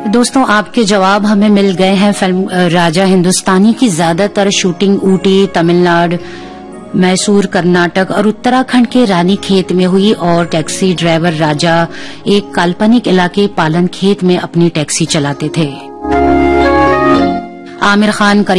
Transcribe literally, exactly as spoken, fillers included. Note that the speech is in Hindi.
दोस्तों, आपके जवाब हमें मिल गए हैं। फिल्म राजा हिंदुस्तानी की ज्यादातर शूटिंग ऊटी, तमिलनाडु, मैसूर, कर्नाटक और उत्तराखंड के रानीखेत में हुई और टैक्सी ड्राइवर राजा एक काल्पनिक इलाके पालन खेत में अपनी टैक्सी चलाते थे। आमिर खान